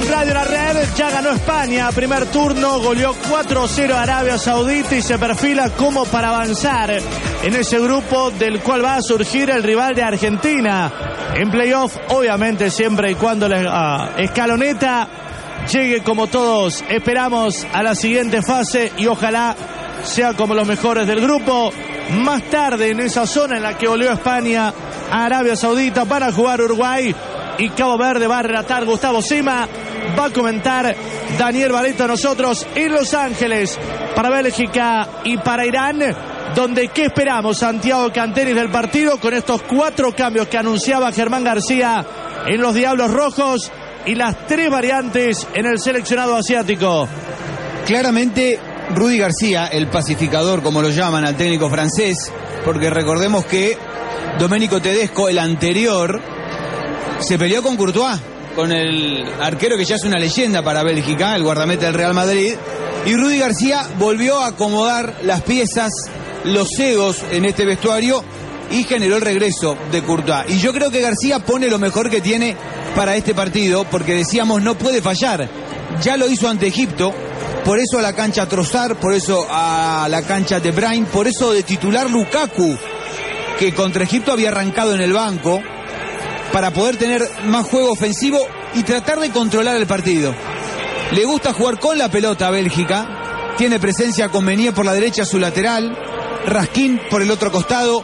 Radio La Red, ya ganó España, primer turno, goleó 4-0 a Arabia Saudita y se perfila como para avanzar en ese grupo del cual va a surgir el rival de Argentina. En playoff, obviamente siempre y cuando la escaloneta llegue como todos esperamos a la siguiente fase y ojalá sea como los mejores del grupo. Más tarde en esa zona en la que goleó España a Arabia Saudita van a jugar Uruguay y Cabo Verde. Va a relatar Gustavo Sima, va a comentar Daniel Barreto. Nosotros en Los Ángeles para Bélgica y para Irán, donde ¿qué esperamos? Santiago Canteris del partido con estos 4 cambios que anunciaba Germán García en los Diablos Rojos y las 3 variantes en el seleccionado asiático. Claramente Rudy García, el pacificador como lo llaman al técnico francés, porque recordemos que Domenico Tedesco, el anterior, se peleó con Courtois, con el arquero que ya es una leyenda para Bélgica, el guardameta del Real Madrid, y Rudy García volvió a acomodar las piezas, los egos en este vestuario y generó el regreso de Courtois. Y yo creo que García pone lo mejor que tiene para este partido, porque decíamos no puede fallar. Ya lo hizo ante Egipto, por eso a la cancha Trossard, por eso a la cancha De Bruyne, por eso de titular Lukaku, que contra Egipto había arrancado en el banco, para poder tener más juego ofensivo y tratar de controlar el partido. Le gusta jugar con la pelota a Bélgica, tiene presencia con Meunier por la derecha, su lateral, Raskin por el otro costado,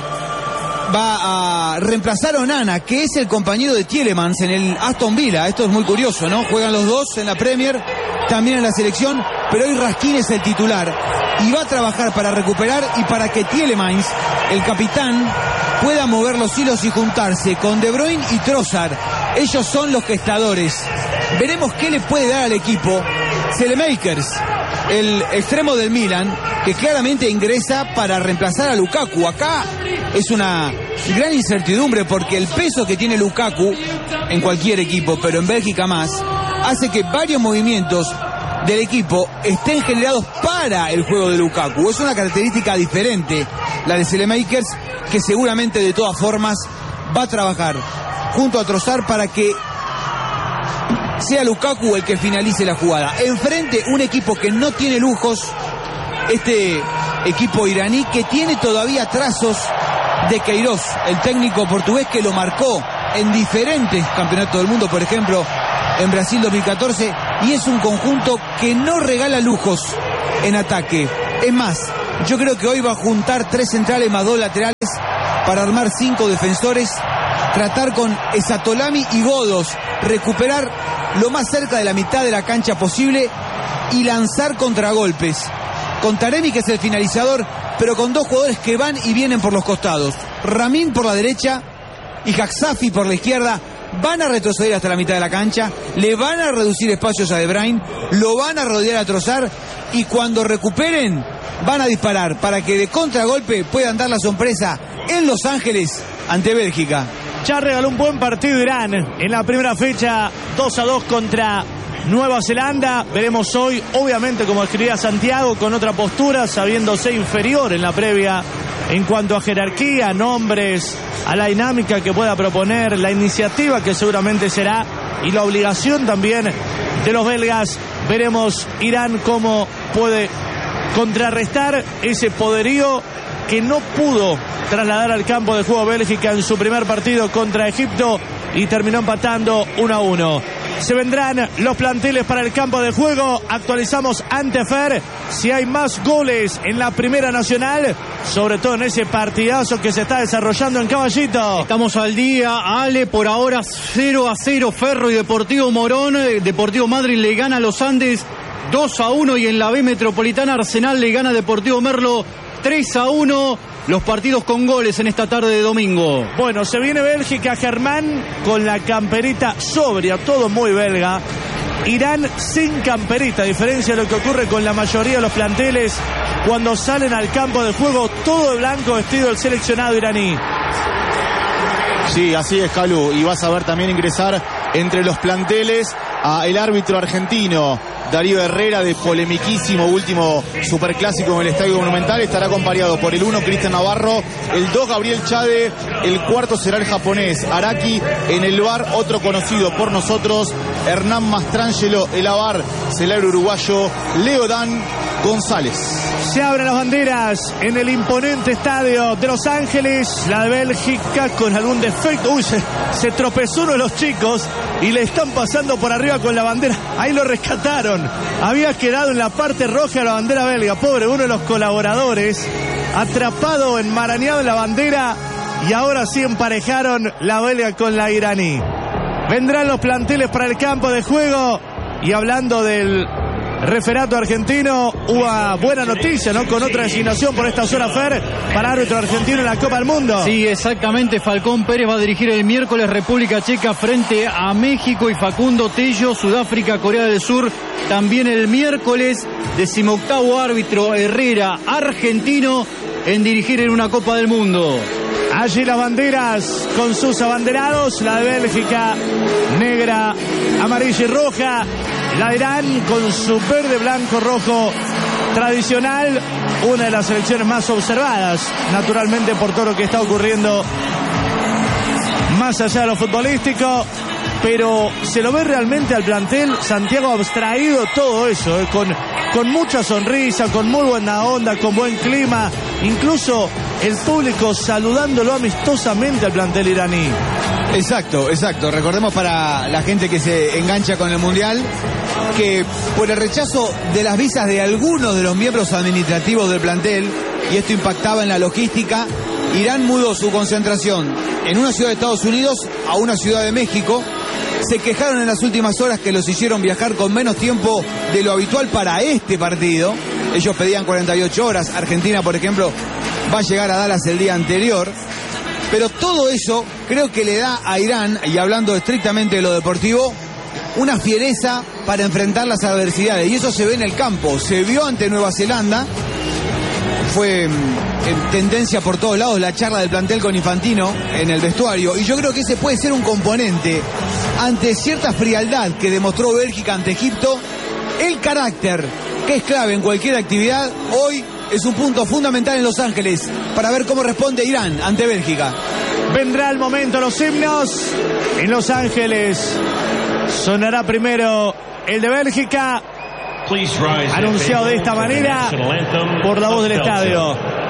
va a reemplazar a Onana, que es el compañero de Tielemans en el Aston Villa. Esto es muy curioso, ¿no? Juegan los dos en la Premier, también en la selección, pero hoy Raskin es el titular y va a trabajar para recuperar y para que Tielemans, el capitán, pueda mover los hilos y juntarse con De Bruyne y Trossard. Ellos son los gestadores. Veremos qué le puede dar al equipo Selemakers, el extremo del Milan, que claramente ingresa para reemplazar a Lukaku. Acá es una gran incertidumbre porque el peso que tiene Lukaku en cualquier equipo, pero en Bélgica más, hace que varios movimientos del equipo estén generados para el juego de Lukaku. Es una característica diferente la de Selemakers, que seguramente de todas formas va a trabajar junto a Trossard para que sea Lukaku el que finalice la jugada. Enfrente un equipo que no tiene lujos, este equipo iraní que tiene todavía trazos de Queiroz, el técnico portugués que lo marcó en diferentes campeonatos del mundo, por ejemplo en Brasil 2014, y es un conjunto que no regala lujos en ataque. Es más, yo creo que hoy va a juntar 3 centrales más 2 laterales para armar 5 defensores, tratar con Esatolami y Godos, recuperar lo más cerca de la mitad de la cancha posible y lanzar contragolpes. Con Taremi, que es el finalizador, pero con 2 jugadores que van y vienen por los costados. Ramin por la derecha y Haxafi por la izquierda. Van a retroceder hasta la mitad de la cancha, le van a reducir espacios a De Bruyne, lo van a rodear a Trossard y cuando recuperen van a disparar para que de contragolpe puedan dar la sorpresa en Los Ángeles ante Bélgica. Ya regaló un buen partido Irán en la primera fecha, 2-2 contra Nueva Zelanda. Veremos hoy, obviamente, como escribía Santiago, con otra postura, sabiéndose inferior en la previa en cuanto a jerarquía, nombres, a la dinámica que pueda proponer, la iniciativa que seguramente será y la obligación también de los belgas. Veremos Irán cómo puede contrarrestar ese poderío que no pudo trasladar al campo de juego Bélgica en su primer partido contra Egipto y terminó empatando 1-1. Se vendrán los planteles para el campo de juego. Actualizamos ante Fer si hay más goles en la Primera Nacional, sobre todo en ese partidazo que se está desarrollando en Caballito. Estamos al día, Ale, por ahora 0-0 Ferro y Deportivo Morón. Deportivo Madrid le gana a los Andes 2-1 y en la B Metropolitana Arsenal le gana a Deportivo Merlo 3-1. Los partidos con goles en esta tarde de domingo. Bueno, se viene Bélgica, Germán, con la camperita sobria, todo muy belga. Irán sin camperita, a diferencia de lo que ocurre con la mayoría de los planteles cuando salen al campo de juego, todo de blanco vestido el seleccionado iraní. Sí, así es, Calu, y vas a ver también ingresar entre los planteles a el árbitro argentino Darío Herrera, de polemiquísimo último superclásico en el Estadio Monumental. Estará acompañado por el 1 Cristian Navarro, el 2 Gabriel Chade, el 4 será el japonés Araki. En el VAR, otro conocido por nosotros, Hernán Mastrangelo. El AVAR será el uruguayo Leodán González. Se abren las banderas en el imponente estadio de Los Ángeles. La de Bélgica con algún defecto. Uy, se tropezó uno de los chicos y le están pasando por arriba con la bandera. Ahí lo rescataron. Había quedado en la parte roja de la bandera belga. Pobre, uno de los colaboradores, atrapado, enmarañado en la bandera. Y ahora sí emparejaron la belga con la iraní. Vendrán los planteles para el campo de juego. Y hablando del referato argentino, hubo buena noticia, ¿no? Con otra designación por esta zona, Fer, para árbitro argentino en la Copa del Mundo. Sí, exactamente. Falcón Pérez va a dirigir el miércoles República Checa frente a México, y Facundo Tello, Sudáfrica, Corea del Sur, también el miércoles. 18º árbitro Herrera, argentino, en dirigir en una Copa del Mundo. Allí las banderas con sus abanderados, la de Bélgica negra, amarilla y roja, la de Irán con su verde, blanco, rojo tradicional, una de las selecciones más observadas, naturalmente, por todo lo que está ocurriendo más allá de lo futbolístico. Pero se lo ve realmente al plantel, Santiago, abstraído todo eso, con mucha sonrisa, con muy buena onda, con buen clima, incluso el público saludándolo amistosamente al plantel iraní. Exacto. Recordemos, para la gente que se engancha con el Mundial, que por el rechazo de las visas de algunos de los miembros administrativos del plantel, y esto impactaba en la logística, Irán mudó su concentración en una ciudad de Estados Unidos a una ciudad de México. Se quejaron en las últimas horas que los hicieron viajar con menos tiempo de lo habitual para este partido. Ellos pedían 48 horas. Argentina, por ejemplo, va a llegar a Dallas el día anterior. Pero todo eso creo que le da a Irán, y hablando estrictamente de lo deportivo, una fiereza para enfrentar las adversidades. Y eso se ve en el campo. Se vio ante Nueva Zelanda. Fue en tendencia por todos lados la charla del plantel con Infantino en el vestuario. Y yo creo que ese puede ser un componente ante cierta frialdad que demostró Bélgica ante Egipto. El carácter, que es clave en cualquier actividad, hoy es un punto fundamental en Los Ángeles para ver cómo responde Irán ante Bélgica. Vendrá el momento, los himnos. En Los Ángeles sonará primero el de Bélgica, anunciado de esta manera por la voz del estadio.